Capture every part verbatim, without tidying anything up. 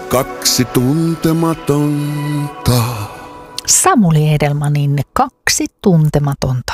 kaksi tuntematonta. Samuli Edelmanin Kaksi tuntematonta.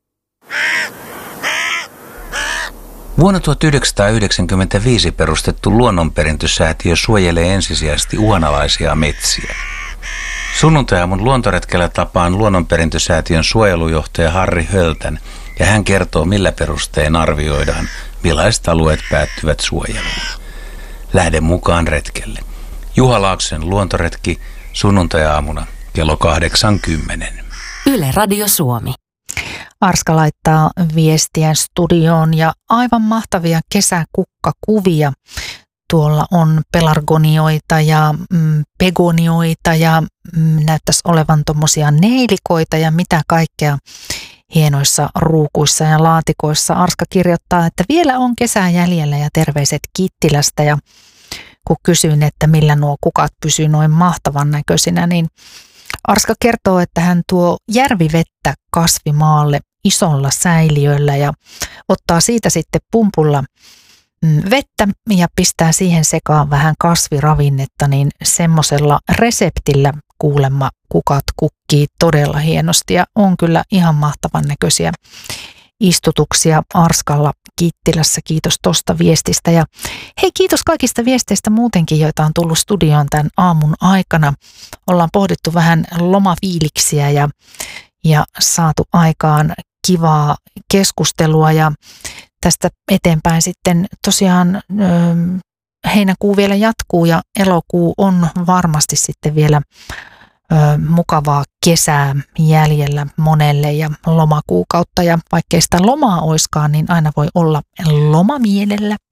Vuonna tuhatyhdeksänsataayhdeksänkymmentäviisi perustettu luonnonperintösäätiö suojelee ensisijaisesti uhanalaisia metsiä. Sunnuntai-aamun luontoretkellä tapaan luonnonperintösäätiön suojelujohtaja Harri Höltän ja hän kertoo, millä perustein arvioidaan, millaiset alueet päättyvät suojeluun. Lähden mukaan retkelle. Juha Laaksosen luontoretki sunnuntai-aamuna kello kahdeksankymmentä. Yle Radio Suomi. Arska laittaa viestiä studioon ja aivan mahtavia kesäkukkakuvia. Tuolla on pelargonioita ja mm, begonioita ja mm, näyttäisi olevan tuommoisia neilikoita ja mitä kaikkea hienoissa ruukuissa ja laatikoissa. Arska kirjoittaa, että vielä on kesää jäljellä ja terveiset Kittilästä. Ja kun kysyin, että millä nuo kukat pysyy noin mahtavan näköisinä, niin Arska kertoo, että hän tuo järvivettä kasvimaalle isolla säiliöllä ja ottaa siitä sitten pumpulla vettä ja pistää siihen sekaan vähän kasviravinnetta, niin semmoisella reseptillä kuulemma kukat kukkii todella hienosti ja on kyllä ihan mahtavan näköisiä istutuksia Arskalla Kittilässä. Kiitos tosta viestistä ja hei, kiitos kaikista viesteistä muutenkin, joita on tullut studioon tämän aamun aikana. Ollaan pohdittu vähän lomafiiliksiä ja, ja saatu aikaan kivaa keskustelua ja tästä eteenpäin sitten tosiaan ö, heinäkuu vielä jatkuu ja elokuu on varmasti sitten vielä ö, mukavaa kesää jäljellä monelle ja lomakuukautta. Ja vaikkei sitä lomaa oiskaan, niin aina voi olla lomamielellä.